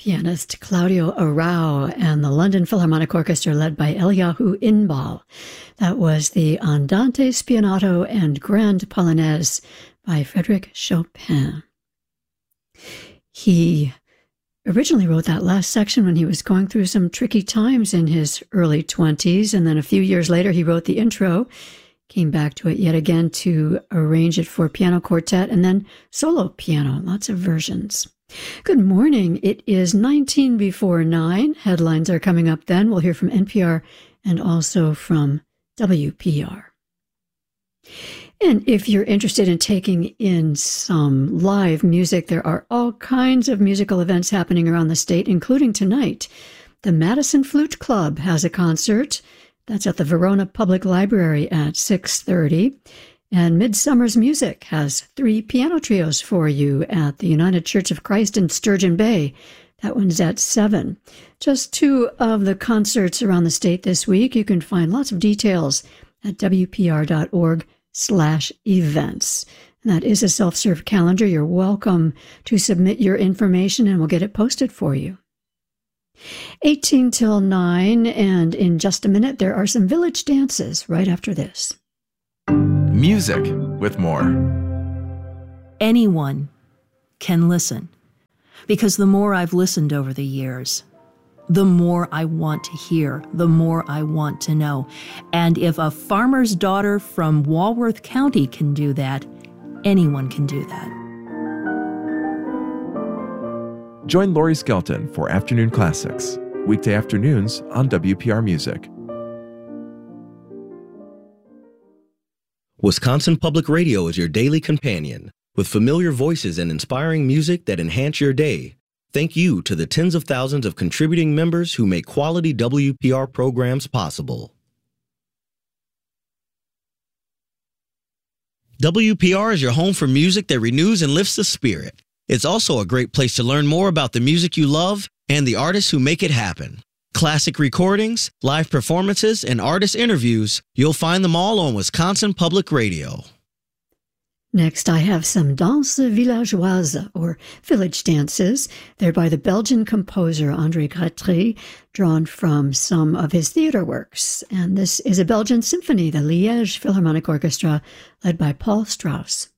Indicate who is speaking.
Speaker 1: pianist Claudio Arrau and the London Philharmonic Orchestra led by Eliyahu Inbal. That was the Andante Spianato and Grand Polonaise by Frédéric Chopin. He originally wrote that last section when he was going through some tricky times in his early 20s, and then a few years later he wrote the intro, came back to it yet again to arrange it for piano quartet and then solo piano, lots of versions. Good morning. It is 19 before 9. Headlines are coming up then. We'll hear from NPR and also from WPR. And if you're interested in taking in some live music, there are all kinds of musical events happening around the state, including tonight. The Madison Flute Club has a concert. That's at the Verona Public Library at 6:30. And Midsummer's Music has 3 piano trios for you at the United Church of Christ in Sturgeon Bay. That one's at 7. Just 2 of the concerts around the state this week. You can find lots of details at wpr.org/events. And that is a self-serve calendar. You're welcome to submit your information and we'll get it posted for you. 18 till 9, and in just a minute, there are some village dances right after this.
Speaker 2: Music with more.
Speaker 3: Anyone can listen, because the more I've listened over the years, the more I want to hear, the more I want to know. And if a farmer's daughter from Walworth County can do that, anyone can do that.
Speaker 2: Join Lori Skelton for Afternoon Classics, weekday afternoons on WPR Music.
Speaker 4: Wisconsin Public Radio is your daily companion, with familiar voices and inspiring music that enhance your day. Thank you to the tens of thousands of contributing members who make quality WPR programs possible. WPR is your home for music that renews and lifts the spirit. It's also a great place to learn more about the music you love and the artists who make it happen. Classic recordings, live performances, and artist interviews, you'll find them all on Wisconsin Public Radio.
Speaker 1: Next, I have some danse villageoise, or village dances. They're by the Belgian composer André Gratry, drawn from some of his theater works. And this is a Belgian symphony, the Liège Philharmonic Orchestra, led by Paul Strauss.